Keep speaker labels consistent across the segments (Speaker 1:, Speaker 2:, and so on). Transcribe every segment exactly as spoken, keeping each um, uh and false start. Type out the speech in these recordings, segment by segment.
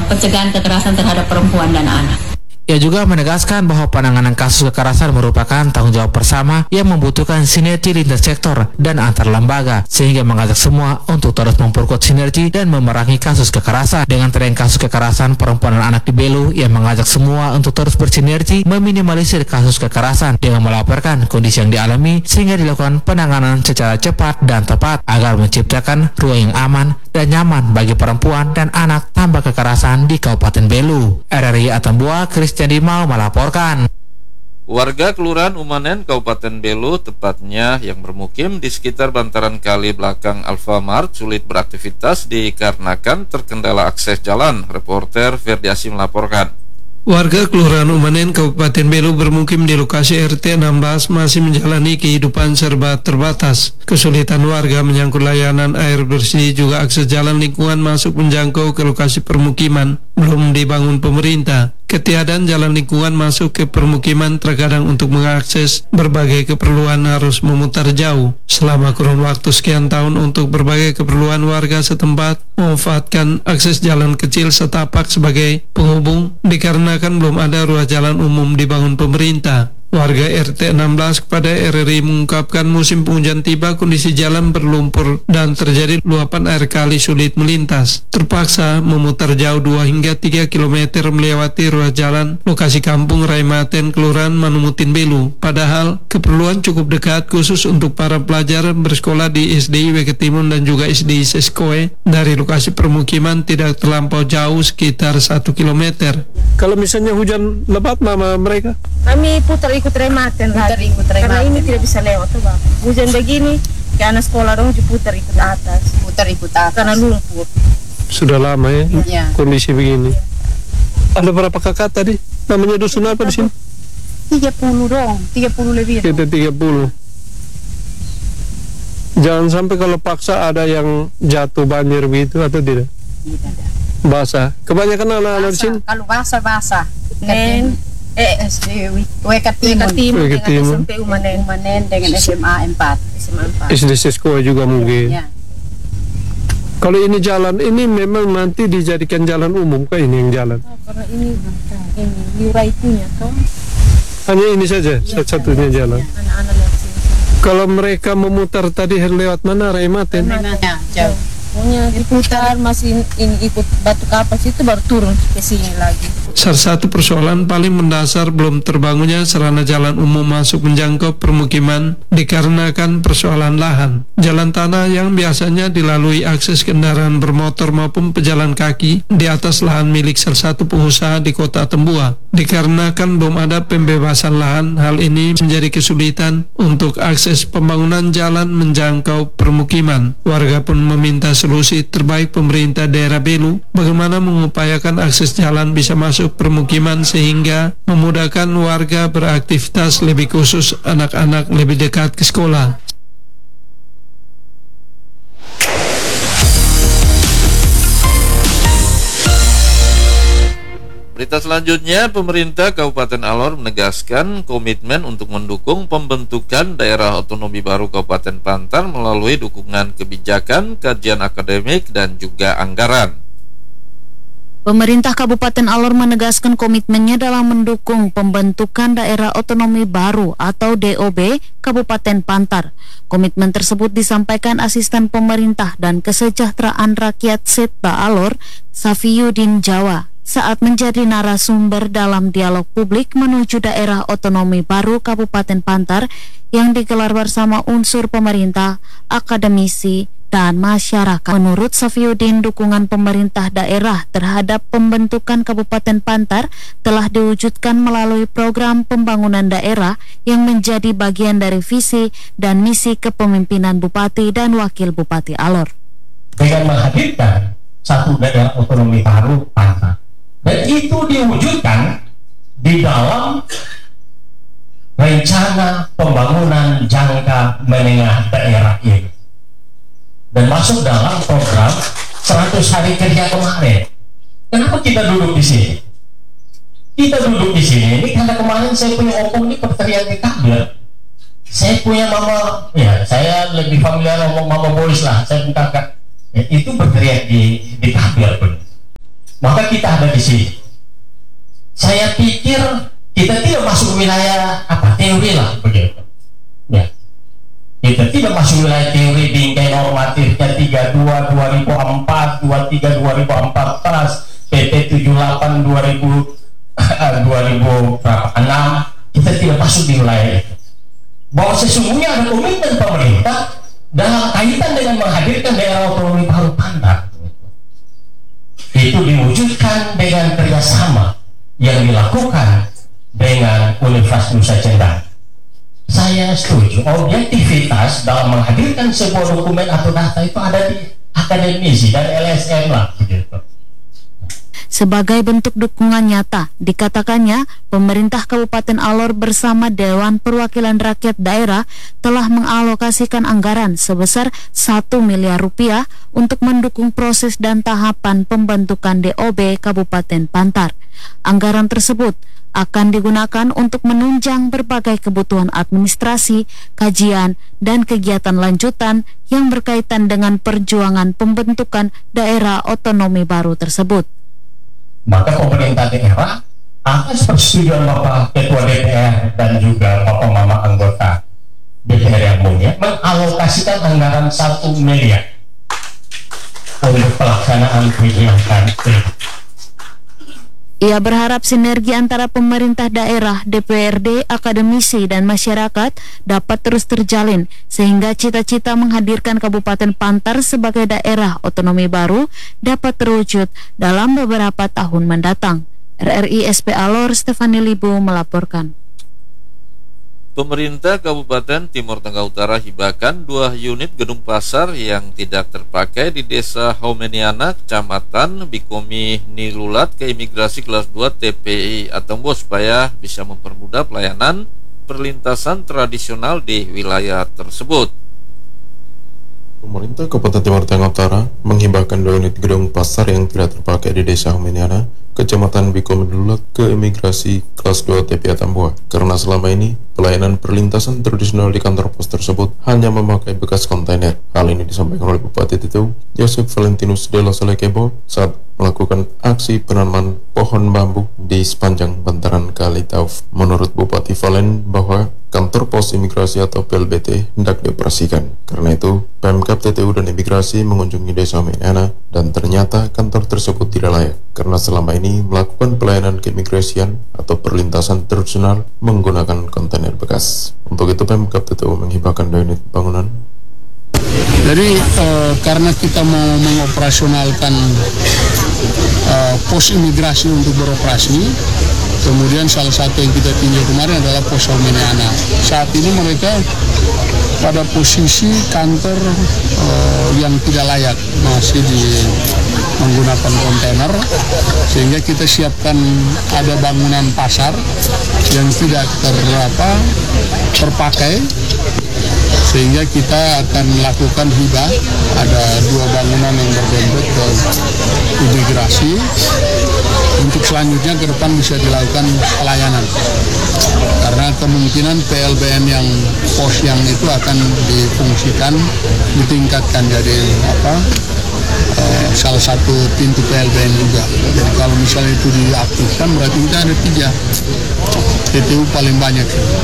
Speaker 1: pencegahan kekerasan terhadap perempuan dan anak.
Speaker 2: Ia juga menegaskan bahwa penanganan kasus kekerasan merupakan tanggung jawab bersama yang membutuhkan sinergi lintas sektor dan antar lembaga, sehingga mengajak semua untuk terus memperkuat sinergi dan memerangi kasus kekerasan. Dengan tren kasus kekerasan perempuan dan anak di Belu, ia mengajak semua untuk terus bersinergi meminimalisir kasus kekerasan dengan melaporkan kondisi yang dialami sehingga dilakukan penanganan secara cepat dan tepat agar menciptakan ruang yang aman dan nyaman bagi perempuan dan anak tanpa kekerasan di Kabupaten Belu. R R I Atambua, Christian Dimau melaporkan.
Speaker 3: Warga Kelurahan Umanen, Kabupaten Belu, tepatnya yang bermukim di sekitar bantaran kali belakang Alfamart, sulit beraktivitas dikarenakan terkendala akses jalan. Reporter Ferdiasi melaporkan.
Speaker 4: Warga Kelurahan Umanen, Kabupaten Belu bermukim di lokasi R T enam belas masih menjalani kehidupan serba terbatas. Kesulitan warga menyangkut layanan air bersih juga akses jalan lingkungan masuk menjangkau ke lokasi permukiman belum dibangun pemerintah. Ketiadaan jalan lingkungan masuk ke permukiman terkadang untuk mengakses berbagai keperluan harus memutar jauh. Selama kurun waktu sekian tahun untuk berbagai keperluan warga setempat memanfaatkan akses jalan kecil setapak sebagai penghubung dikarenakan belum ada ruas jalan umum dibangun pemerintah. Warga R T enam belas kepada R R I mengungkapkan musim penghujan tiba, kondisi jalan berlumpur dan terjadi luapan air kali sulit melintas. Terpaksa memutar jauh dua hingga tiga kilometer melewati ruas jalan lokasi kampung Raimaten, Kelurahan Manumutin Belu. Padahal keperluan cukup dekat khusus untuk para pelajar bersekolah di S D I Weketimun dan juga S D I Seskoe dari lokasi permukiman tidak terlampau jauh sekitar satu kilometer. Kalau misalnya hujan lebat mama mereka?
Speaker 5: Kami putar ikut Raimaten,
Speaker 1: putar ikut Raimaten
Speaker 5: karena ini tidak bisa lewat tuh Bang. Hujan begini, ke anak sekolah dong putar ikut atas,
Speaker 1: putar ikut atas
Speaker 5: karena lumpur.
Speaker 4: Sudah lama ya,
Speaker 1: ya.
Speaker 4: Kondisi begini. Ada berapa kakak tadi? Namanya dusun apa di sini?
Speaker 5: tiga puluh dong, tiga puluh lebih.
Speaker 4: Kita tiga puluh. Jangan sampai kalau paksa ada yang jatuh banjir begitu atau tidak?
Speaker 1: Tidak.
Speaker 4: Basah. Kebanyakan anak-anak di sini.
Speaker 1: Kalau basah basah.
Speaker 5: Nen,
Speaker 1: eh S D Weketimun
Speaker 5: dengan S M P Umanen,
Speaker 1: Umanen dengan S M A empat.
Speaker 5: S M A empat.
Speaker 4: S D Seskoe juga mungkin.
Speaker 1: Ya.
Speaker 4: Kalau ini jalan ini memang nanti dijadikan jalan umum kah ini yang jalan?
Speaker 5: Oh, karena ini ini Yurai punya toh.
Speaker 4: Hanya ini saja ya, satu-satunya ya, jalan.
Speaker 5: Anak-anak lihat sini.
Speaker 4: Kalau mereka memutar tadi lewat mana Raimaten?
Speaker 1: Ya, jauh.
Speaker 5: Pokoknya diputar masih ini ikut Batu Kapas itu baru turun ke sini lagi.
Speaker 4: Salah satu persoalan paling mendasar belum terbangunnya sarana jalan umum masuk menjangkau permukiman dikarenakan persoalan lahan. Jalan tanah yang biasanya dilalui akses kendaraan bermotor maupun pejalan kaki di atas lahan milik salah satu pengusaha di kota Atambua. Dikarenakan belum ada pembebasan lahan, hal ini menjadi kesulitan untuk akses pembangunan jalan menjangkau permukiman. Warga pun meminta solusi terbaik pemerintah daerah Belu bagaimana mengupayakan akses jalan bisa masuk permukiman sehingga memudahkan warga beraktivitas, lebih khusus anak-anak lebih dekat ke sekolah.
Speaker 3: Berita selanjutnya, pemerintah Kabupaten Alor menegaskan komitmen untuk mendukung pembentukan daerah otonomi baru Kabupaten Pantar melalui dukungan kebijakan, kajian akademik, dan juga anggaran.
Speaker 6: Pemerintah Kabupaten Alor menegaskan komitmennya dalam mendukung pembentukan daerah otonomi baru atau D O B Kabupaten Pantar. Komitmen tersebut disampaikan Asisten Pemerintah dan Kesejahteraan Rakyat Setba Alor, Safiyuddin Jawa, saat menjadi narasumber dalam dialog publik menuju daerah otonomi baru Kabupaten Pantar yang digelar bersama unsur pemerintah, akademisi, dan masyarakat. Menurut Safiyuddin, dukungan pemerintah daerah terhadap pembentukan Kabupaten Pantar telah diwujudkan melalui program pembangunan daerah yang menjadi bagian dari visi dan misi kepemimpinan Bupati dan Wakil Bupati Alor.
Speaker 7: Dengan menghadirkan satu daerah otonomi baru Pantar, dan itu diwujudkan di dalam rencana pembangunan jangka menengah daerah ini dan masuk dalam program seratus hari kerja kemarin. Kenapa kita duduk di sini? Kita duduk di sini ini karena kemarin saya punya opung ini berteriak di kabel. Saya punya mama, ya saya lebih familiar ngomong mama Boris lah, saya bentangkan ya, itu berteriak di di kabel pun. Maka negara kita ada di sini. Saya pikir kita tidak masuk wilayah apa teori lah begitu. Ya. Kita tidak masuk wilayah teori bingkai normatifnya tiga puluh dua dua ribu empat, dua puluh tiga dua ribu empat belas, P P tujuh puluh delapan dua ribu enam. Kita tidak masuk di wilayah itu. Bahwa sesungguhnya ada komitmen pemerintah dalam kaitan dengan menghadirkan daerah otonomi baru Pantar. Itu diwujudkan dengan kerjasama yang dilakukan dengan Universitas Nusa Cendana. Saya setuju, objektivitas dalam menghadirkan sebuah dokumen atau data itu ada di akademisi dan L S M lah begitu.
Speaker 6: Sebagai bentuk dukungan nyata, dikatakannya pemerintah Kabupaten Alor bersama Dewan Perwakilan Rakyat Daerah telah mengalokasikan anggaran sebesar satu miliar rupiah untuk mendukung proses dan tahapan pembentukan D O B Kabupaten Pantar. Anggaran tersebut akan digunakan untuk menunjang berbagai kebutuhan administrasi, kajian, dan kegiatan lanjutan yang berkaitan dengan perjuangan pembentukan daerah otonomi baru tersebut.
Speaker 7: Maka pemerintah daerah atas persetujuan Bapak Ketua D P R dan juga Bapak Mama anggota D P R yang mulia mengalokasikan anggaran satu miliar untuk pelaksanaan kegiatan ini.
Speaker 6: Ia berharap sinergi antara pemerintah daerah, D P R D, akademisi, dan masyarakat dapat terus terjalin sehingga cita-cita menghadirkan Kabupaten Pantar sebagai daerah otonomi baru dapat terwujud dalam beberapa tahun mendatang. R R I S P Alor, Stefani Libu melaporkan.
Speaker 3: Pemerintah Kabupaten Timur Tengah Utara hibahkan dua unit gedung pasar yang tidak terpakai di Desa Haumeniana, Kecamatan Bikomi Nilulat ke Imigrasi Kelas dua T P I Atombo supaya bisa mempermudah pelayanan perlintasan tradisional di wilayah tersebut.
Speaker 8: Pemerintah Kabupaten Timur Tengah Utara menghibahkan dua unit gedung pasar yang tidak terpakai di Desa Haumeniana, Kecamatan Bikomi Nilulat ke Imigrasi Kelas dua T P I Atombo karena selama ini pelayanan perlintasan tradisional di kantor pos tersebut hanya memakai bekas kontainer. Hal ini disampaikan oleh Bupati Teteu, Yosef Valentinus de la Salekebo saat melakukan aksi penanaman pohon bambu di sepanjang bantaran Kali Tauf. Menurut Bupati Valen bahwa kantor pos imigrasi atau P L B T hendak dioperasikan. Karena itu, Pemkab T T U dan imigrasi mengunjungi Desa Haumeniana dan ternyata kantor tersebut tidak layak karena selama ini melakukan pelayanan keimigrasian atau perlintasan tradisional menggunakan kontainer bekas. Untuk itu Pemkab T T U menghibahkan dua unit bangunan.
Speaker 9: Jadi eh, karena kita mau mengoperasionalkan eh, pos imigrasi untuk beroperasi, kemudian salah satu yang kita tinjau kemarin adalah pos Haumeniana. Saat ini mereka pada posisi kantor eh, yang tidak layak, masih di menggunakan kontainer, sehingga kita siapkan ada bangunan pasar yang tidak ter, apa, terpakai, sehingga kita akan melakukan hibah. Ada dua bangunan yang berdempet ke imigrasi untuk selanjutnya ke depan bisa dilakukan pelayanan, karena kemungkinan P L B N yang pos yang itu akan difungsikan, ditingkatkan jadi apa Uh, salah satu pintu P L B N juga. Jadi kalau misalnya itu diaktifkan berarti kita ada tiga. T T U paling banyak.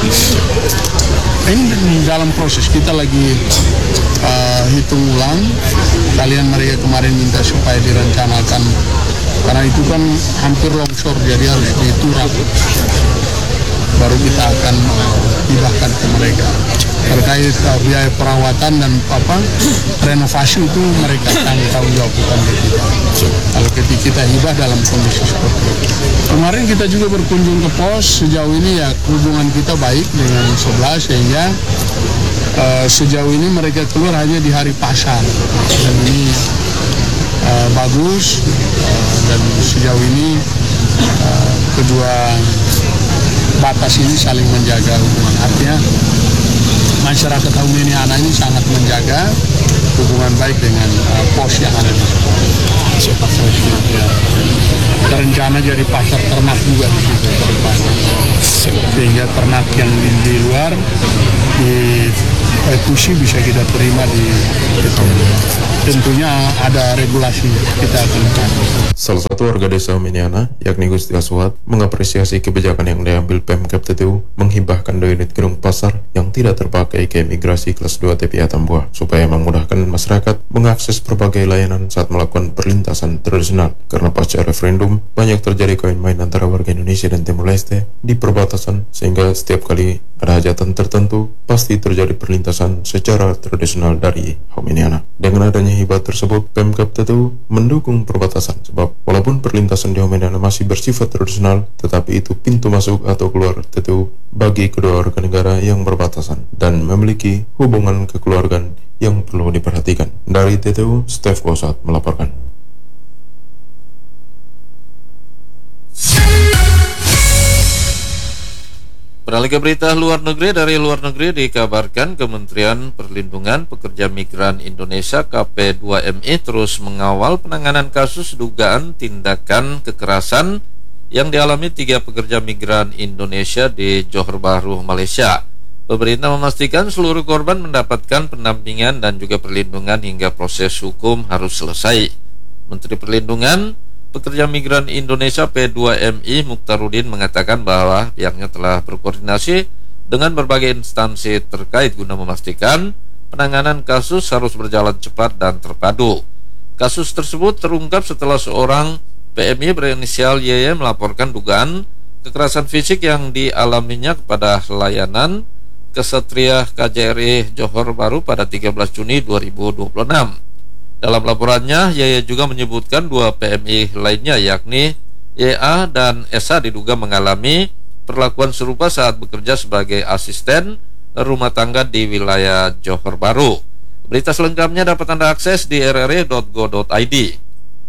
Speaker 9: Ini dalam proses kita lagi uh, hitung ulang. Kalian mereka kemarin minta supaya direncanakan karena itu kan hampir longsor, jadi harus diturap. Baru kita akan hibahkan ke mereka. Terkait uh, biaya perawatan dan apa renovasi itu mereka tanggung tanggung jawab, bukan kita. Kalau ketika kita hibah dalam kondisi seperti itu. Kemarin kita juga berkunjung ke pos, sejauh ini ya hubungan kita baik dengan sebelah, sehingga uh, sejauh ini mereka keluar hanya di hari pasar dan ini uh, bagus uh, dan sejauh ini uh, kedua batas ini saling menjaga hubungan. Artinya masyarakat Haumeniana ini sangat menjaga hubungan baik dengan uh, pos yang ada di situ. Ya. Rencana jadi pasar ternak juga di situ ke depan, sehingga ternak yang di, di luar di eh, pusi bisa kita terima di, di tentunya ada regulasi kita akan cari.
Speaker 8: Salah satu warga desa Humeniana, yakni Gusti Aswat, mengapresiasi kebijakan yang diambil Pemkab T T U menghibahkan dua unit gedung pasar yang tidak terpakai ke imigrasi kelas dua T P I Atambua, supaya memudahkan masyarakat mengakses berbagai layanan saat melakukan perlintasan tradisional. Karena pasca referendum, banyak terjadi koin main antara warga Indonesia dan Timor Leste di perbatasan, sehingga setiap kali ada hajatan tertentu, pasti terjadi perlintasan secara tradisional dari Humeniana. Dengan adanya hibah tersebut, Pemkab T T U mendukung perbatasan, sebab walaupun perlintasan di Humeniana masih bersifat tradisional, tetapi itu pintu masuk atau keluar T T U bagi kedua warga negara yang berbatasan dan memiliki hubungan kekeluargaan yang perlu diperhatikan. Dari T T U, Stef Bosat melaporkan.
Speaker 3: Beralih ke berita luar negeri, dari luar negeri dikabarkan Kementerian Perlindungan Pekerja Migran Indonesia K P dua M I terus mengawal penanganan kasus dugaan tindakan kekerasan yang dialami tiga pekerja migran Indonesia di Johor Bahru, Malaysia. Pemerintah memastikan seluruh korban mendapatkan pendampingan dan juga perlindungan hingga proses hukum harus selesai. Menteri Perlindungan Pekerja Migran Indonesia P dua M I Mukhtarudin mengatakan bahwa pihaknya telah berkoordinasi dengan berbagai instansi terkait guna memastikan penanganan kasus harus berjalan cepat dan terpadu. Kasus tersebut terungkap setelah seorang P M I berinisial Y Y melaporkan dugaan kekerasan fisik yang dialaminya kepada layanan Kesatria K J R I Johor Bahru pada tiga belas Juni dua ribu dua puluh enam. Dalam laporannya, Y Y juga menyebutkan dua P M I lainnya, yakni Y A dan S H, diduga mengalami perlakuan serupa saat bekerja sebagai asisten rumah tangga di wilayah Johor Bahru. Berita selengkapnya dapat Anda akses di r r i dot go dot i d.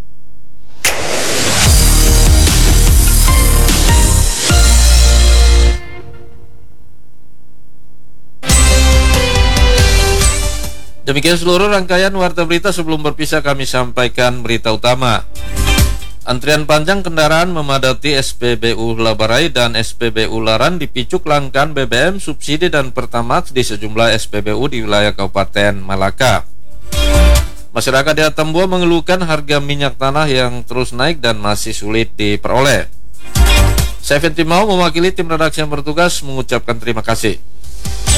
Speaker 3: Demikian seluruh rangkaian warta berita. Sebelum berpisah, kami sampaikan berita utama. Antrian panjang kendaraan memadati S P B U Labarai dan S P B U Laran dipicu kelangkaan B B M, subsidi dan Pertamax di sejumlah S P B U di wilayah Kabupaten Malaka. Masyarakat di Atambua mengeluhkan harga minyak tanah yang terus naik dan masih sulit diperoleh. Saya Fentimau mewakili tim redaksi yang bertugas mengucapkan terima kasih.